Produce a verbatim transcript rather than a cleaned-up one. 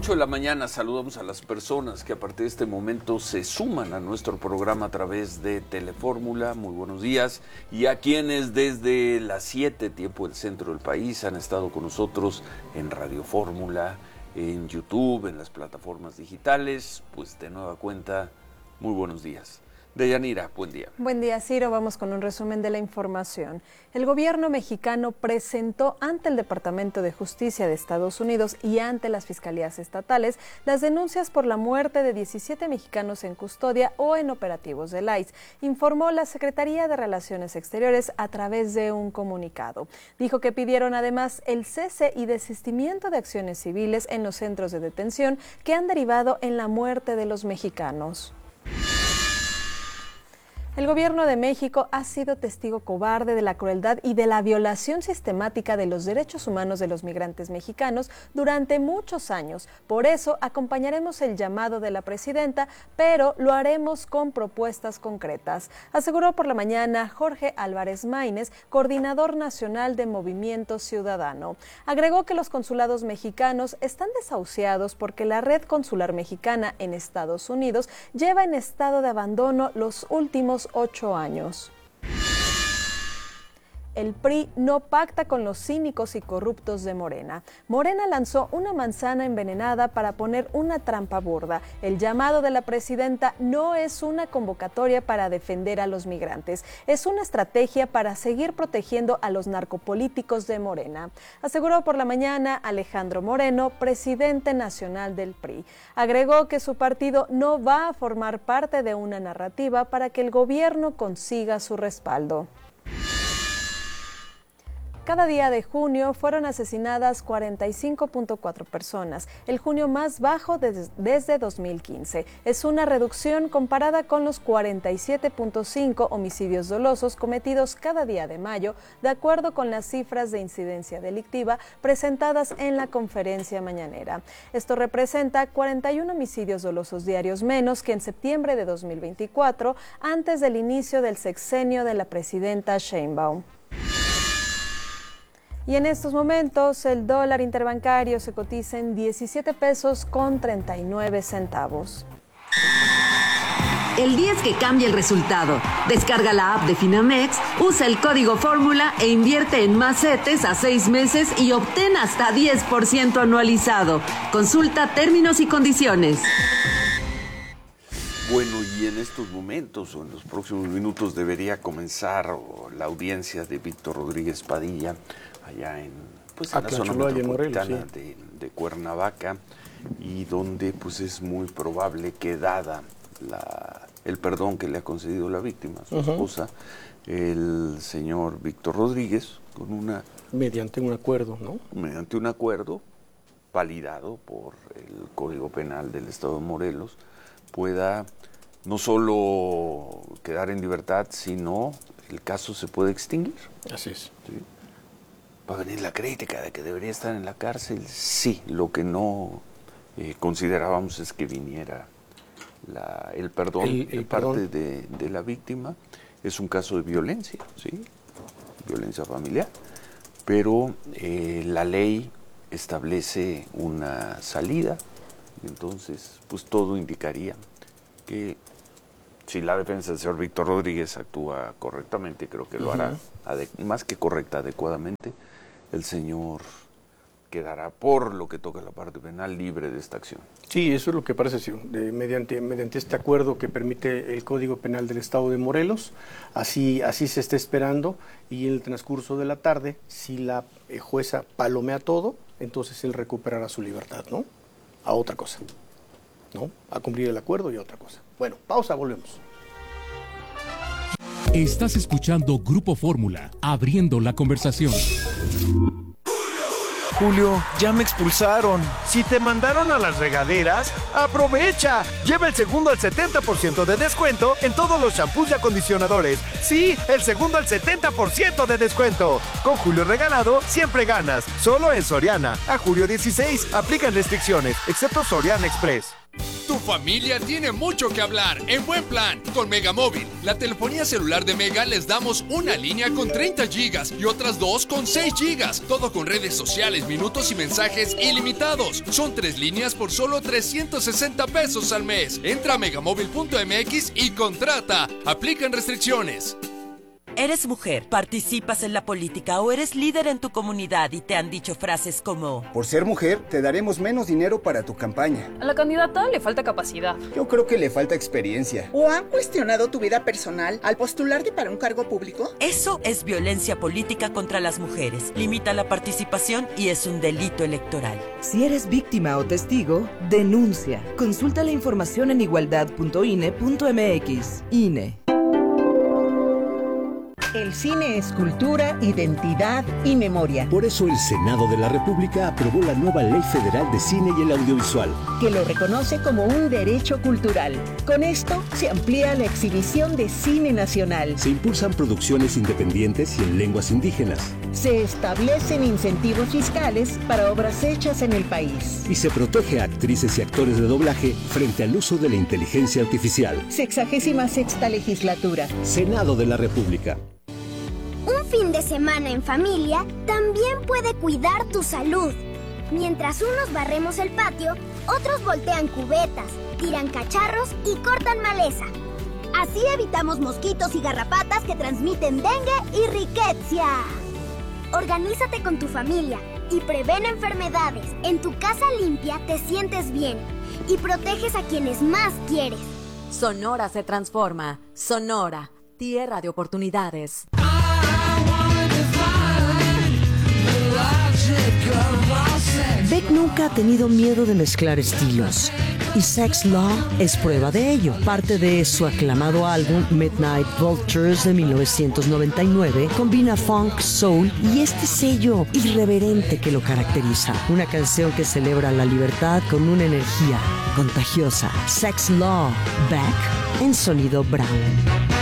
ocho de la mañana saludamos a las personas que a partir de este momento se suman a nuestro programa a través de Telefórmula. Muy buenos días. Y a quienes desde las siete, tiempo del centro del país, han estado con nosotros en Radio Fórmula, en YouTube, en las plataformas digitales, pues de nueva cuenta, muy buenos días. Deyanira, buen día. Buen día, Ciro. Vamos con un resumen de la información. El gobierno mexicano presentó ante el Departamento de Justicia de Estados Unidos y ante las fiscalías estatales las denuncias por la muerte de diecisiete mexicanos en custodia o en operativos del I C E, informó la Secretaría de Relaciones Exteriores a través de un comunicado. Dijo que pidieron además el cese y desistimiento de acciones civiles en los centros de detención que han derivado en la muerte de los mexicanos. El gobierno de México ha sido testigo cobarde de la crueldad y de la violación sistemática de los derechos humanos de los migrantes mexicanos durante muchos años. Por eso acompañaremos el llamado de la presidenta, pero lo haremos con propuestas concretas, aseguró por la mañana Jorge Álvarez Maínez, coordinador nacional de Movimiento Ciudadano. Agregó que los consulados mexicanos están desahuciados porque la red consular mexicana en Estados Unidos lleva en estado de abandono los últimos ocho años. El P R I no pacta con los cínicos y corruptos de Morena. Morena lanzó una manzana envenenada para poner una trampa burda. El llamado de la presidenta no es una convocatoria para defender a los migrantes, es una estrategia para seguir protegiendo a los narcopolíticos de Morena, aseguró por la mañana Alejandro Moreno, presidente nacional del P R I. Agregó que su partido no va a formar parte de una narrativa para que el gobierno consiga su respaldo. Cada día de junio fueron asesinadas cuarenta y cinco punto cuatro personas, el junio más bajo des, desde dos mil quince. Es una reducción comparada con los cuarenta y siete punto cinco homicidios dolosos cometidos cada día de mayo, de acuerdo con las cifras de incidencia delictiva presentadas en la conferencia mañanera. Esto representa cuarenta y uno homicidios dolosos diarios menos que en septiembre de dos mil veinticuatro, antes del inicio del sexenio de la presidenta Sheinbaum. Y en estos momentos el dólar interbancario se cotiza en diecisiete pesos con treinta y nueve centavos. El día es que cambia el resultado. Descarga la app de Finamex, usa el código Fórmula e invierte en más CETES a seis meses y obtén hasta diez por ciento anualizado. Consulta términos y condiciones. Bueno, y en estos momentos o en los próximos minutos debería comenzar la audiencia de Víctor Rodríguez Padilla allá en, pues, en la zona metropolitana Morelos, sí. de, de Cuernavaca, y donde pues es muy probable que dada la, el perdón que le ha concedido la víctima, su uh-huh. esposa, el señor Víctor Rodríguez, con una... Mediante un acuerdo, ¿no? Mediante un acuerdo validado por el Código Penal del Estado de Morelos, pueda no solo quedar en libertad, sino el caso se puede extinguir. Así es. ¿Sí? Va a venir la crítica de que debería estar en la cárcel. Sí, lo que no eh, considerábamos es que viniera la, el perdón el, el de parte perdón. De, de la víctima. Es un caso de violencia, ¿sí? Violencia familiar, pero eh, la ley establece una salida. Entonces, pues todo indicaría que si la defensa del señor Víctor Rodríguez actúa correctamente, creo que lo uh-huh. hará, más que correcta, adecuadamente, el señor quedará, por lo que toca la parte penal, libre de esta acción. Sí, eso es lo que parece, sí, de, mediante, mediante este acuerdo que permite el Código Penal del Estado de Morelos, así, así se está esperando, y en el transcurso de la tarde, si la eh, jueza palomea todo, entonces él recuperará su libertad, ¿no? A otra cosa, ¿no? A cumplir el acuerdo y a otra cosa. Bueno, pausa, volvemos. Estás escuchando Grupo Fórmula, abriendo la conversación. Julio, ya me expulsaron. Si te mandaron a las regaderas, ¡aprovecha! Lleva el segundo al setenta por ciento de descuento en todos los champús y acondicionadores. Sí, el segundo al setenta por ciento de descuento. Con Julio regalado, siempre ganas. Solo en Soriana. A julio dieciséis, aplican restricciones, excepto Soriana Express. Tu familia tiene mucho que hablar en buen plan con Megamóvil. La telefonía celular de Mega les damos una línea con treinta gigas y otras dos con seis gigas. Todo con redes sociales, minutos y mensajes ilimitados. Son tres líneas por solo trescientos sesenta pesos al mes. Entra a megamóvil punto m x y contrata. Aplican restricciones. ¿Eres mujer, participas en la política o eres líder en tu comunidad y te han dicho frases como: por ser mujer, te daremos menos dinero para tu campaña? A la candidata le falta capacidad. Yo creo que le falta experiencia. ¿O han cuestionado tu vida personal al postularte para un cargo público? Eso es violencia política contra las mujeres. Limita la participación y es un delito electoral. Si eres víctima o testigo, denuncia. Consulta la información en igualdad punto i n e punto m x. I N E. El cine es cultura, identidad y memoria. Por eso el Senado de la República aprobó la nueva Ley Federal de Cine y el Audiovisual, que lo reconoce como un derecho cultural. Con esto se amplía la exhibición de cine nacional. Se impulsan producciones independientes y en lenguas indígenas. Se establecen incentivos fiscales para obras hechas en el país. Y se protege a actrices y actores de doblaje frente al uso de la inteligencia artificial. Sexagésima sexta legislatura. Senado de la República. Un fin de semana en familia también puede cuidar tu salud. Mientras unos barremos el patio, otros voltean cubetas, tiran cacharros y cortan maleza. Así evitamos mosquitos y garrapatas que transmiten dengue y riqueza. Organízate con tu familia y prevén enfermedades. En tu casa limpia te sientes bien y proteges a quienes más quieres. Sonora se transforma. Sonora, tierra de oportunidades. Beck nunca ha tenido miedo de mezclar estilos, y Sex Law es prueba de ello. Parte de su aclamado álbum Midnight Vultures de mil novecientos noventa y nueve combina funk, soul y este sello irreverente que lo caracteriza. Una canción que celebra la libertad con una energía contagiosa. Sex Law, Beck en sonido Brown.